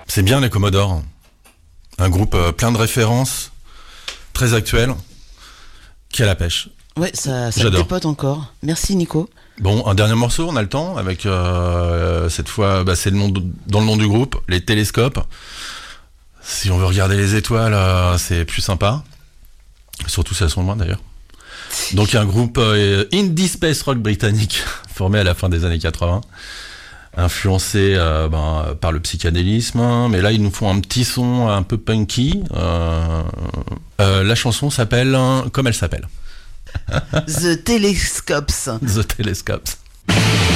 C'est bien les Commodores. Un groupe plein de références, très actuel, qui a la pêche. Ouais, ça J'adore. dépote encore. Merci Nico. Bon, un dernier morceau, on a le temps, avec cette fois, c'est dans le nom du groupe, les télescopes. Si on veut regarder les étoiles, c'est plus sympa. Surtout si elles sont loin d'ailleurs. Donc il y a un groupe indie space rock britannique, formé à la fin des années 80, influencé par le psychédélisme, mais là ils nous font un petit son un peu punky. La chanson s'appelle comme elle s'appelle. The Telescopes. The Telescopes.